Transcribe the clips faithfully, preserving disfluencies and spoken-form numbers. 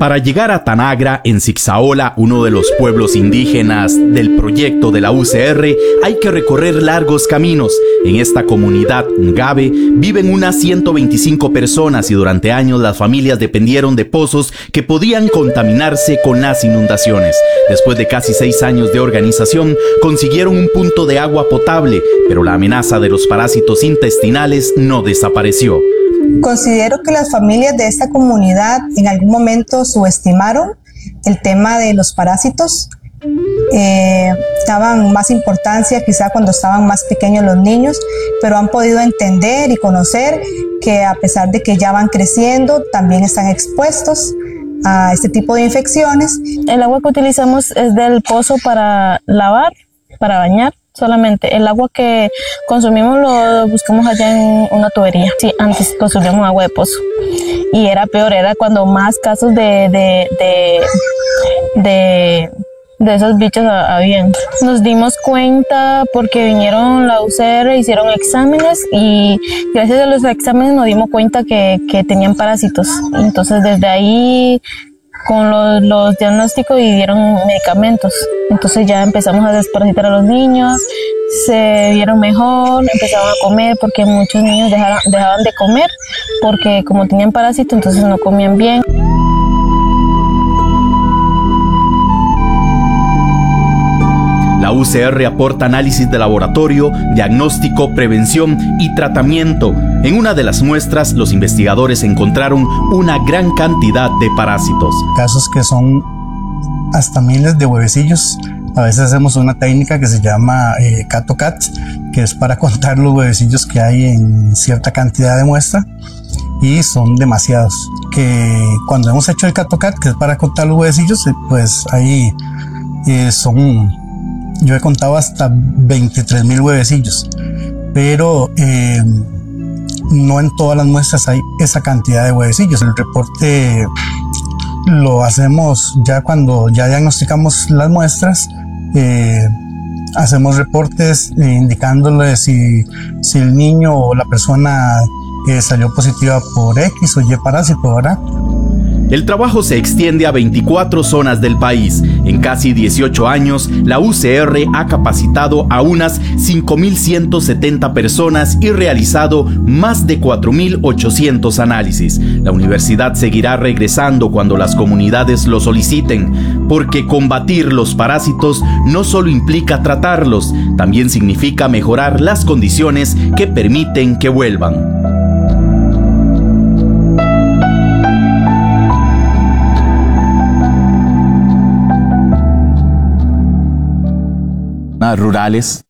Para llegar a Tanagra, en Zixaola, uno de los pueblos indígenas del proyecto de la U C R, hay que recorrer largos caminos. En esta comunidad Ngave viven unas ciento veinticinco personas y durante años las familias dependieron de pozos que podían contaminarse con las inundaciones. Después de casi seis años de organización, consiguieron un punto de agua potable, pero la amenaza de los parásitos intestinales no desapareció. Considero que las familias de esta comunidad en algún momento subestimaron el tema de los parásitos. Eh, daban más importancia quizá cuando estaban más pequeños los niños, pero han podido entender y conocer que a pesar de que ya van creciendo, también están expuestos a este tipo de infecciones. El agua que utilizamos es del pozo para lavar, para bañar. Solamente el agua que consumimos lo buscamos allá en una tubería. Sí, antes consumíamos agua de pozo y era peor, era cuando más casos de de de, de, de esos bichos habían. Nos dimos cuenta porque vinieron la U C R, hicieron exámenes y gracias a los exámenes nos dimos cuenta que, que tenían parásitos. Entonces desde ahí con los, los diagnósticos y dieron medicamentos. Entonces ya empezamos a desparasitar a los niños, se vieron mejor, empezaron a comer porque muchos niños dejaron, dejaban de comer porque como tenían parásitos entonces no comían bien. La U C R aporta análisis de laboratorio, diagnóstico, prevención y tratamiento. En una de las muestras, los investigadores encontraron una gran cantidad de parásitos. Casos que son hasta miles de huevecillos. A veces hacemos una técnica que se llama eh, CAT-O-CAT, que es para contar los huevecillos que hay en cierta cantidad de muestra, y son demasiados. Que cuando hemos hecho el CAT-O-CAT, que es para contar los huevecillos, pues ahí eh, son... Yo he contado hasta veintitrés mil huevecillos, pero eh, no en todas las muestras hay esa cantidad de huevecillos. El reporte lo hacemos ya cuando ya diagnosticamos las muestras, eh, hacemos reportes eh, indicándole si, si el niño o la persona eh, salió positiva por X o Y parásito, ¿verdad? El trabajo se extiende a veinticuatro zonas del país. En casi dieciocho años, la U C R ha capacitado a unas cinco mil ciento setenta personas y realizado más de cuatro mil ochocientos análisis. La universidad seguirá regresando cuando las comunidades lo soliciten, porque combatir los parásitos no solo implica tratarlos, también significa mejorar las condiciones que permiten que vuelvan. Rurales.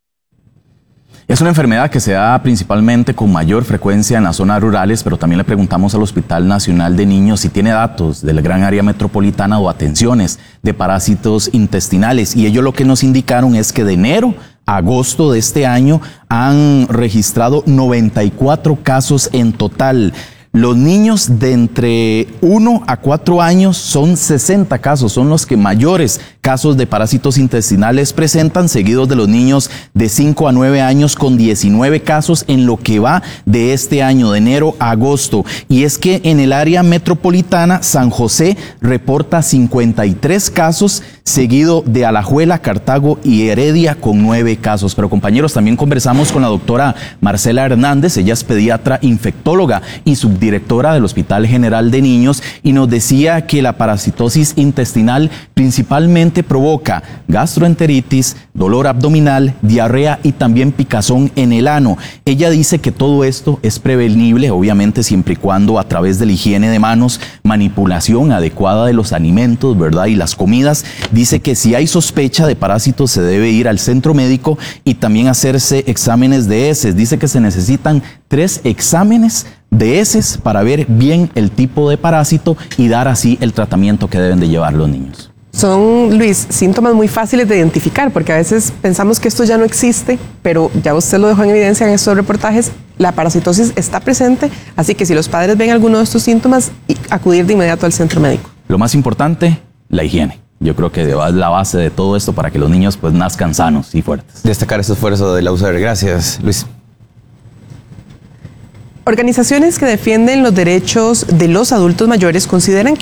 Es una enfermedad que se da principalmente con mayor frecuencia en las zonas rurales, pero también le preguntamos al Hospital Nacional de Niños si tiene datos del gran área metropolitana o atenciones de parásitos intestinales, y ellos lo que nos indicaron es que de enero a agosto de este año han registrado noventa y cuatro casos en total. Los niños de entre uno a cuatro años son sesenta casos, son los que mayores casos de parásitos intestinales presentan, seguidos de los niños de cinco a nueve años con diecinueve casos en lo que va de este año, de enero a agosto. Y es que en el área metropolitana, San José reporta cincuenta y tres casos, seguido de Alajuela, Cartago y Heredia con nueve casos. Pero compañeros, también conversamos con la doctora Marcela Hernández, ella es pediatra infectóloga y subdirectora del Hospital General de Niños, y nos decía que la parasitosis intestinal principalmente provoca gastroenteritis, dolor abdominal, diarrea y también picazón en el ano. Ella dice que todo esto es prevenible, obviamente siempre y cuando a través de la higiene de manos, manipulación adecuada de los alimentos, ¿verdad? Y las comidas. Dice que si hay sospecha de parásitos se debe ir al centro médico y también hacerse exámenes de heces. Dice que se necesitan tres exámenes de heces para ver bien el tipo de parásito y dar así el tratamiento que deben de llevar los niños. Son, Luis, síntomas muy fáciles de identificar, porque a veces pensamos que esto ya no existe, pero ya usted lo dejó en evidencia en estos reportajes, la parasitosis está presente, así que si los padres ven alguno de estos síntomas, acudir de inmediato al centro médico. Lo más importante, la higiene. Yo creo que es la base de todo esto para que los niños pues nazcan sanos y fuertes. Destacar este esfuerzo de la U C R. Gracias, Luis. Organizaciones que defienden los derechos de los adultos mayores consideran que